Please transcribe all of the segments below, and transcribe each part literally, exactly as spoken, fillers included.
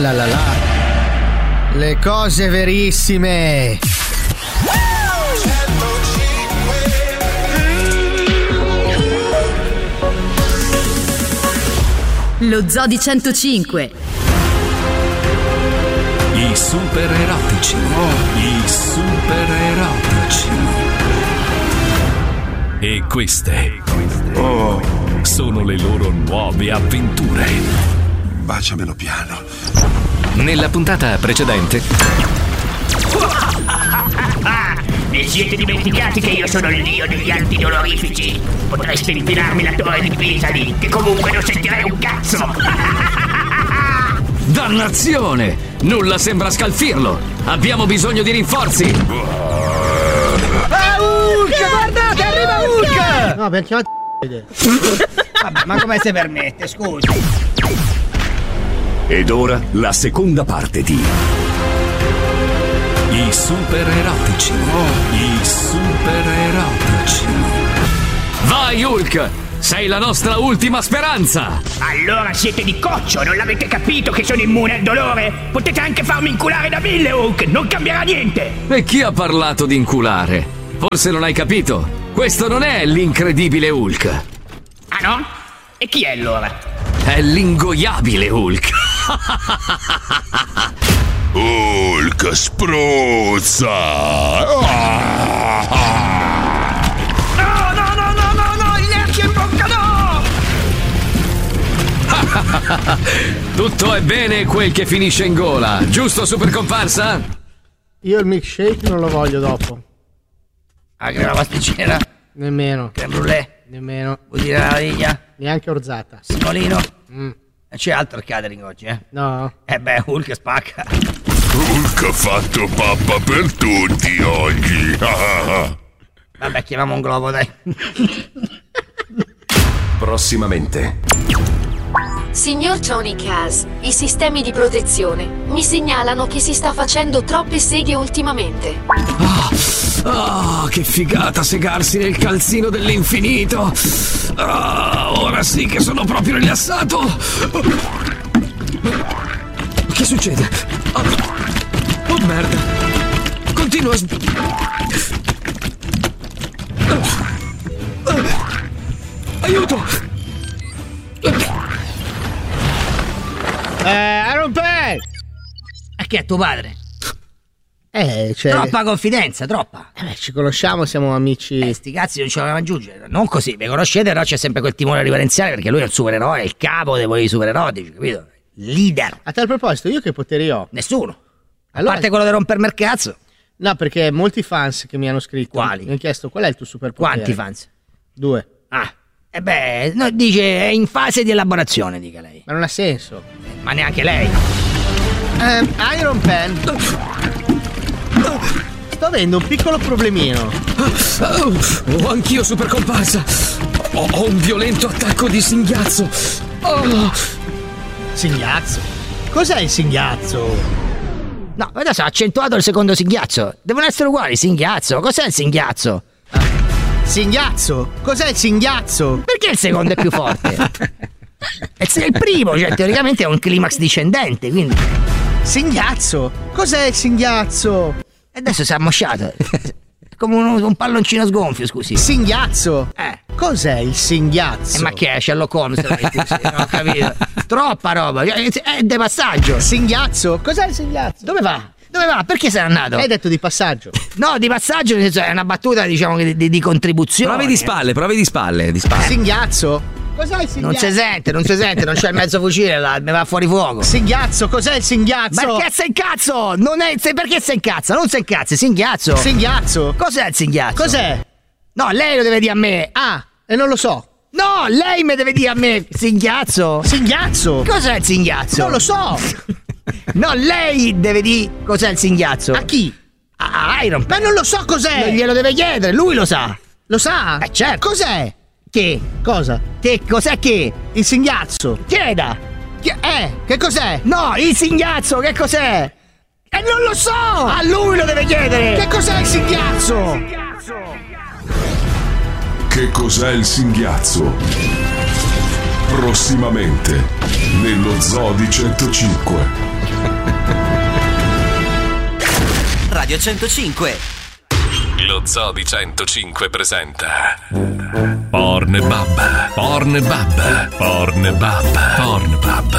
La la la. Le cose verissime. Lo Zoo di centocinque. I super erotici. I super erotici. E queste oh, sono le loro nuove avventure. Baciamelo piano. Nella puntata precedente. Vi siete dimenticati che io sono il dio degli antidolorifici? Potreste infilarmi la torre di Pisa lì, che comunque non sentirei un cazzo! Dannazione! Nulla sembra scalfirlo! Abbiamo bisogno di rinforzi! Ah, Hulk! Guardate, arriva Hulk! No, abbiamo chiamato. Vabbè, ma come si permette, scusi? Ed ora la seconda parte di I super erotici. I super erotici. Vai Hulk! Sei la nostra ultima speranza! Allora siete di coccio, non l'avete capito che sono immune al dolore? Potete anche farmi inculare da mille, Hulk, non cambierà niente! E chi ha parlato di inculare? Forse non hai capito. Questo non è l'incredibile Hulk. Ah no? E chi è allora? È l'ingoiabile Hulk. Hulk spruzza! No, no, no, no, no, no, inertia in bocca, no! Tutto è bene quel che finisce in gola, giusto super comparsa? Io il milkshake non lo voglio dopo. Ah, che una pasticcera? Nemmeno. Creme brulee? Nemmeno. Vuol dire la vaniglia? Neanche orzata. Simolino? Mm. E c'è altro al catering oggi, eh? No. Eh beh, Hulk spacca. Hulk ha fatto pappa per tutti oggi. Vabbè, chiamiamo un globo, dai. Prossimamente. Signor Johnny Caz, i sistemi di protezione mi segnalano che si sta facendo troppe seghe ultimamente. Ah, oh, che figata segarsi nel calzino dell'infinito. Ah, ora sì che sono proprio rilassato. Che succede? Oh, oh merda. Continua a sb... Aiuto! Eh, Iron Man! E che è tuo padre? Eh, cioè... Troppa confidenza, troppa. Eh beh, ci conosciamo, siamo amici. Eh, sti cazzi non ci volevamo aggiungere. Non così, vi conoscete, però c'è sempre quel timore riverenziale perché lui è il supereroe, è il capo dei voi supererotici, capito? Leader. A tal proposito, io che poteri ho? Nessuno. A Allora... parte quello di rompermi il cazzo. No, perché molti fans che mi hanno scritto Quali? mi hanno chiesto qual è il tuo superpotere. Quanti fans? Due. Ah. E beh, no, dice è in fase di elaborazione, dica lei. Ma non ha senso. Ma neanche lei. Eh, Iron Pen. Sto avendo un piccolo problemino. Oh, oh, anch'io super comparsa. Ho, ho un violento attacco di singhiazzo. Oh. Singhiazzo? Cos'è il singhiazzo? No, adesso ha accentuato il secondo singhiazzo. Devono essere uguali, singhiazzo. Cos'è il singhiazzo? Ah. Singhiazzo? Cos'è il singhiazzo? Perché il secondo è più forte? È il primo, cioè teoricamente è un climax discendente, quindi... Singhiazzo? Cos'è il singhiazzo? E adesso si è ammosciato. È come un, un palloncino sgonfio, scusi. Singhiazzo? Eh. Cos'è il singhiazzo? Eh, ma che è? Sherlock Holmes? Non ho capito. Troppa roba. È de passaggio. Singhiazzo? Cos'è il singhiazzo? Dove va? Dove va? Perché sei andato? Hai detto di passaggio. No, di passaggio, nel senso, è una battuta, diciamo, di, di, di contribuzione. Provi di spalle, provi di spalle, di spalle. Singhiazzo? Cos'è il singhiazzo? Non si sente, non si sente, non c'è il mezzo fucile là, mi va fuori fuoco. Singhiazzo, cos'è il singhiazzo? Perché sei incazzo? Non è. Perché sei incazzo? Non sei incazzo, singhiazzo. Singhiazzo? Cos'è il singhiazzo? Cos'è? No, lei lo deve dire a me. Ah, e non lo so. No, lei mi deve dire a me. Singhiazzo? Singhiazzo? Cos'è il singhiazzo? Non lo so. No, lei deve dire cos'è il singhiazzo. A chi? A Iron Man. Ma non lo so cos'è. Non glielo deve chiedere, lui lo sa. Lo sa? Eh certo. Cos'è? Che? Cosa? Che cos'è che? Il singhiazzo. Chieda. Che, eh, che cos'è? No, il singhiazzo, che cos'è? E eh, non lo so! A lui lo deve chiedere! Che cos'è il singhiazzo? Che cos'è il singhiazzo? Prossimamente nello Zoo di centocinque. Radio centocinque. Lo Zoo di centocinque presenta Pornbub, Pornbub, Pornbub, Pornbub.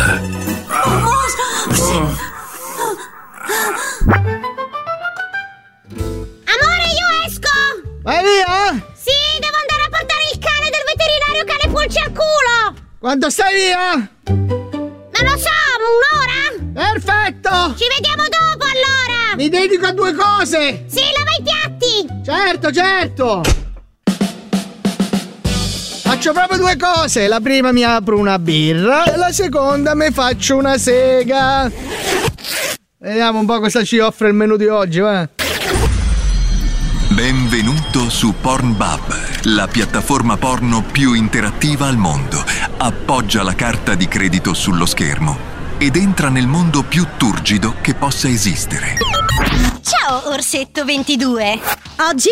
Amore, io esco! Vai via! Sì, devo andare a portare il cane del veterinario che ha le pulci al culo! Quando stai via? Non lo so, un'ora? Perfetto! Ci vediamo dopo allora! Mi dedico a due cose! Sì, lava i piatti! Certo, certo! Faccio proprio due cose. La prima mi apro una birra e la seconda mi faccio una sega. Vediamo un po' cosa ci offre il menù di oggi, va? Benvenuto su Pornbub, la piattaforma porno più interattiva al mondo. Appoggia la carta di credito sullo schermo ed entra nel mondo più turgido che possa esistere. Ciao, Orsetto ventidue! Oggi...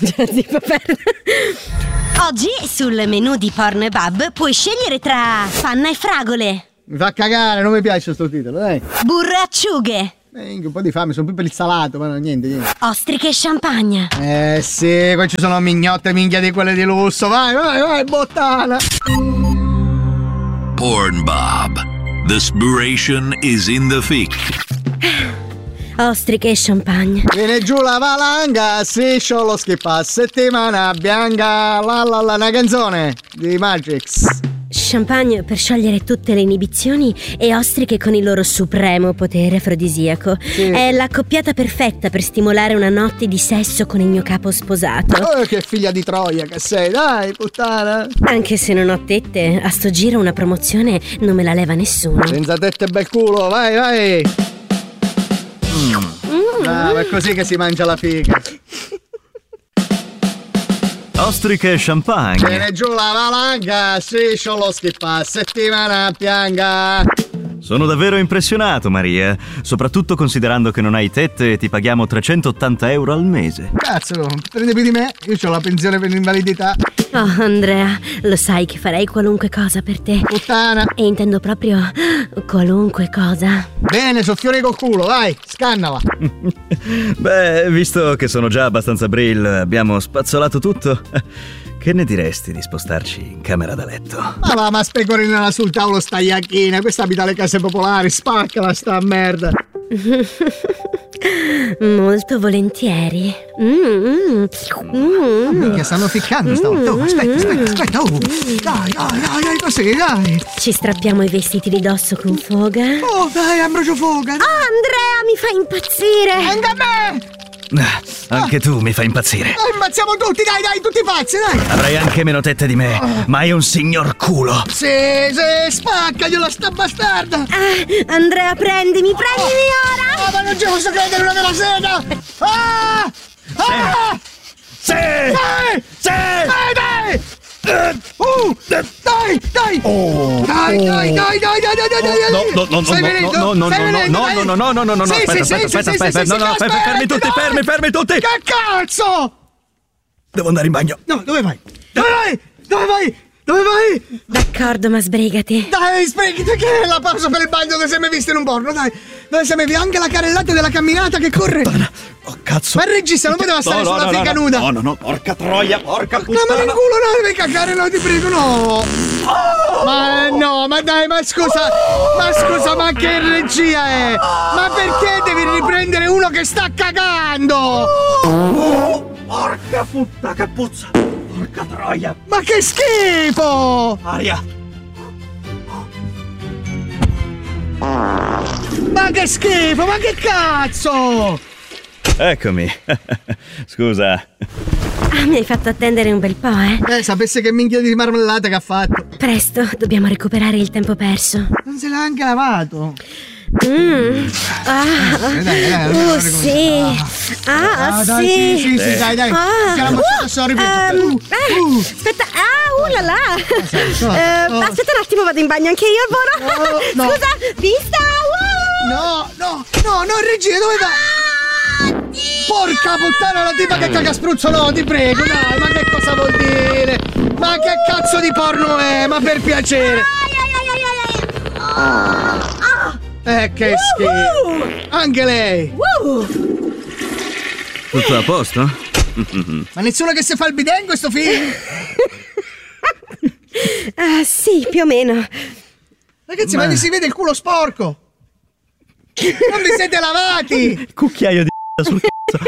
Oggi sul menù di Pornbub puoi scegliere tra panna e fragole, Mi fa cagare, non mi piace sto titolo, dai. burro e acciughe, Eh, un po' di fame, sono più per il salato, ma no, niente, niente. ostriche e champagne. Eh sì, qua ci sono mignotte minchia di quelle di lusso. Vai, vai, vai, bottana. Pornbub. The inspiration is in the fic. Ostriche e champagne. Viene giù la valanga, striscio lo schippa, settimana bianca, la la la, una canzone di Matrix. Champagne per sciogliere tutte le inibizioni e ostriche con il loro supremo potere afrodisiaco. Sì. È l'accoppiata perfetta per stimolare una notte di sesso con il mio capo sposato. Oh, che figlia di Troia che sei, dai, puttana. Anche se non ho tette, a sto giro una promozione non me la leva nessuno. Senza tette e bel culo, vai, vai. Mm. Ah, è così che si mangia la figa. Ostriche e champagne. Viene giù la valanga, striscio lo schippa, settimana bianca. Sono davvero impressionato, Maria. Soprattutto considerando che non hai tette e ti paghiamo trecentottanta euro al mese. Cazzo, prende più di me, io ho la pensione per l'invalidità. Oh, Andrea, lo sai che farei qualunque cosa per te. Puttana. E intendo proprio qualunque cosa. Bene, soffione col culo, vai, scannala. Beh, visto che sono già abbastanza brill, abbiamo spazzolato tutto. Che ne diresti di spostarci in camera da letto? Ma va, ma specorinala sul tavolo sta iacchina, questa abita alle case popolari, spaccala sta merda. Molto volentieri. Mm, mm, mm. Che stanno ficcando stavolta. Oh, aspetta, aspetta, aspetta. Oh. Dai, dai, dai, dai, così, dai. Ci strappiamo i vestiti di dosso con foga. Oh, dai, Ambrogio Foga. Dai. Oh, Andrea, mi fa impazzire. Anche a me. Ah, anche ah. tu mi fai impazzire. Dai, impazziamo tutti, dai, dai, tutti pazzi, dai. Avrai anche meno tette di me, oh. ma hai un signor culo. Sì, sì, spaccagliela sta bastarda. Ah, Andrea, prendimi, prendimi oh. ora. Oh, ma non ci posso credere, una della sega. Ah! Ah! Sì! Dai! Sì! Dai, dai! Uh, dai, dai! Oh, dai, dai, dai, dai, dai, dai, dai, no, no, no, Sei no, no, no, no, no, no, no, no, no, no, no, no, aspetta, aspetta, aspetta, aspetta, no, no, fermi tutti, fermi, fermi tutti! Che cazzo? Devo andare in bagno. No, dove vai? Dove vai? Dove vai? Dove vai? D'accordo, ma sbrigati. Dai, sbrigati, che è la pausa per il bagno dove sei mai visto in un porno, dai. Dove sei mai visto anche la carrellata della camminata che corre. Oh, cazzo. Ma il regista non poteva stare no, sulla no, figa no, nuda. No, no, no, porca troia, porca puttana. No, ma nel culo no, devi cagare, no, ti prego, no. Oh! Ma no, ma dai, ma scusa. Ma scusa, ma che regia è? Ma perché devi riprendere uno che sta cagando? Oh, porca puttana, che puzza. Porca troia. Ma che schifo! Aria. Ma che schifo, ma che cazzo! Eccomi. Scusa. Ah, mi hai fatto attendere un bel po', eh? Eh, sapesse che minchia di marmellata che ha fatto. Presto, dobbiamo recuperare il tempo perso. Non se l'ha anche lavato. Mm. Ah, dai, dai, dai, uh, dai, sì. Ah, ah, dai, sì. Sì, sì, sì, dai, dai. Ah, C'è la uh, sorry, um, uh, uh. Aspetta, ah, uh là là. Oh, uh, oh. Aspetta un attimo, vado in bagno anche io al volo. Oh, no. Scusa, vista. Uh. No, no, no, no, regia, dove va? Ah, porca puttana, la tipa che caga spruzzo, no, ti prego, dai, ma che cosa vuol dire? Ma che cazzo di porno è? Ma per piacere. Eh, che schifo. Anche lei. Uh. Tutto a posto? Ma nessuno che si fa il bidet in questo film? Ah, sì, più o meno. Ragazzi, ma, ma si vede il culo sporco! Non vi siete lavati! Cucchiaio di sul cazzo.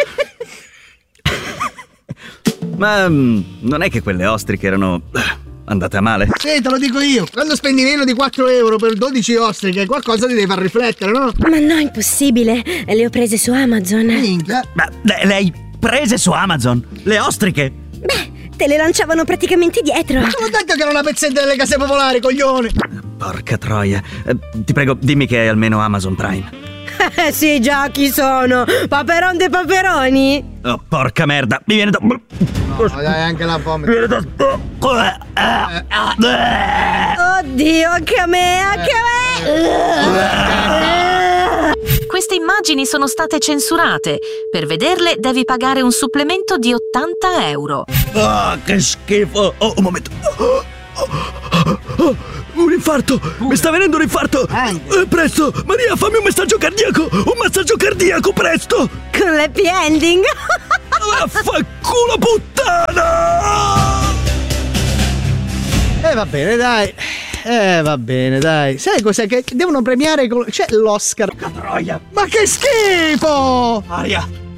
Ma um, non è che quelle ostriche erano andate a male? Sì, te lo dico io. Quando spendi meno di quattro euro per dodici ostriche, qualcosa ti deve far riflettere, no? Ma no, impossibile. Le ho prese su Amazon. Minchia. Ma le, le hai prese su Amazon? Le ostriche? Beh, te le lanciavano praticamente dietro. Ma te l'ho detto che era una pezzetta delle case popolari, coglione. Porca troia. Eh, ti prego, dimmi che hai almeno Amazon Prime. Eh sì, già, chi sono? Paperon dei paperoni? Oh, porca merda, mi viene da... No, dai, anche la vomito. Mi viene da... Oddio, anche a me, anche a me! Queste immagini sono state censurate. Per vederle devi pagare un supplemento di ottanta euro. Ah, che schifo! Oh, un momento. Oh, oh, oh, un infarto! Mi sta venendo un infarto! Eh, presto! Maria, fammi un messaggio cardiaco! Un massaggio cardiaco, presto! Con l'happy ending! Vaffanculo puttana! Eh va bene, dai. Eh va bene, dai. Sai cos'è che devono premiare? Col... C'è l'Oscar. Porca troia! Ma che schifo! Maria!